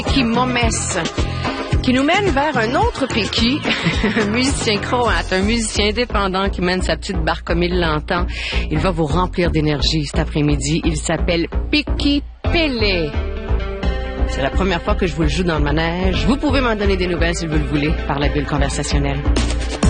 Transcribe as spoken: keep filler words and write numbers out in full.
Piqui Momès, qui nous mène vers un autre Piqui, un musicien croate, un musicien indépendant qui mène sa petite barque comme il l'entend. Il va vous remplir d'énergie cet après-midi. Il s'appelle Piqui Pelé. C'est la première fois que je vous le joue dans le manège. Vous pouvez m'en donner des nouvelles si vous le voulez par la bulle conversationnelle.